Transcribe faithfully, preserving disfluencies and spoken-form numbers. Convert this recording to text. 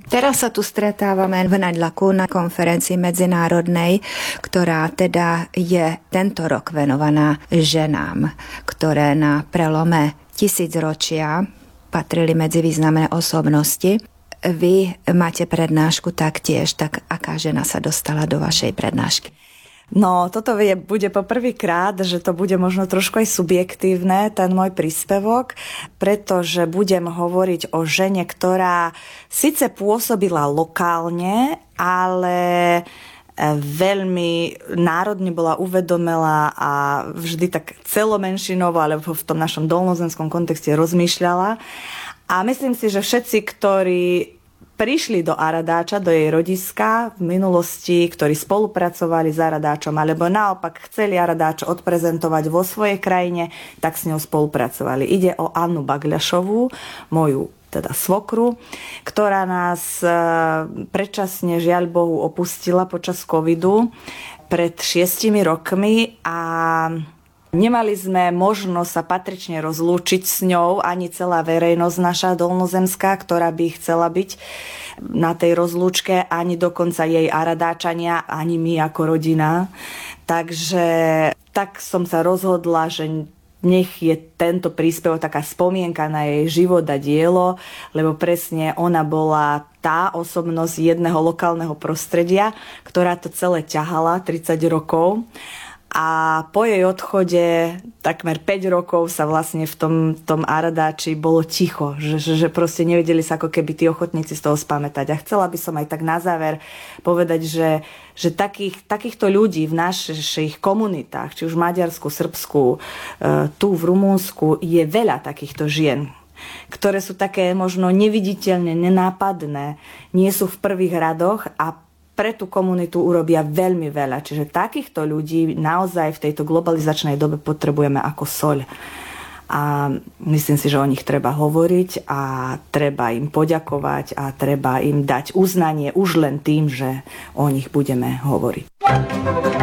Teraz sa tu stretávame v Nadlaku na konferencii medzinárodnej, ktorá teda je tento rok venovaná ženám, ktoré na prelome tisícročia patrili medzi významné osobnosti. Vy máte prednášku taktiež, tak aká žena sa dostala do vašej prednášky? No, toto je, bude po prvýkrát, že to bude možno trošku aj subjektívne, ten môj príspevok, pretože budem hovoriť o žene, ktorá síce pôsobila lokálne, ale veľmi národne bola uvedomelá a vždy tak celomenšinovo, alebo v tom našom dolnozemskom kontexte rozmýšľala. A myslím si, že všetci, ktorí prišli do Aradáča, do jej rodiska v minulosti, ktorí spolupracovali s Aradáčom, alebo naopak chceli Aradáč odprezentovať vo svojej krajine, tak s ňou spolupracovali. Ide o Annu Bagľašovú, moju teda svokru, ktorá nás predčasne, žiaľ Bohu, opustila počas covidu pred šiestimi rokmi a nemali sme možnosť sa patrične rozlúčiť s ňou, ani celá verejnosť naša dolnozemská, ktorá by chcela byť na tej rozlúčke, ani dokonca jej Aradáčania, ani my ako rodina. Takže tak som sa rozhodla, že nech je tento príspevok taká spomienka na jej život a dielo, lebo presne ona bola tá osobnosť jedného lokálneho prostredia, ktorá to celé ťahala tridsať rokov. A po jej odchode takmer päť rokov sa vlastne v tom, tom Aradáči bolo ticho, že, že, že proste nevedeli sa ako keby tí ochotníci z toho spamätať. A chcela by som aj tak na záver povedať, že, že takých, takýchto ľudí v našich komunitách, či už v Maďarsku, Srbsku, tu v Rumunsku, je veľa takýchto žien, ktoré sú také možno neviditeľne, nenápadné, nie sú v prvých radoch a pre tú komunitu urobia veľmi veľa. Čiže takýchto ľudí naozaj v tejto globalizačnej dobe potrebujeme ako soľ. A myslím si, že o nich treba hovoriť a treba im poďakovať a treba im dať uznanie už len tým, že o nich budeme hovoriť.